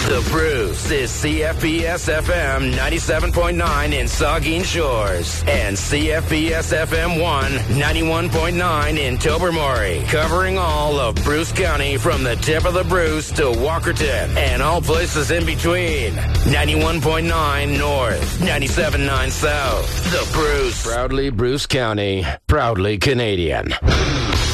The Bruce is CFBS FM 97.9 in Saugeen Shores and CFBS FM 1 91.9 in Tobermory, covering all of Bruce County from the tip of the Bruce to Walkerton and all places in between. 91.9 North, 97.9 South. The Bruce. Proudly Bruce County, proudly Canadian.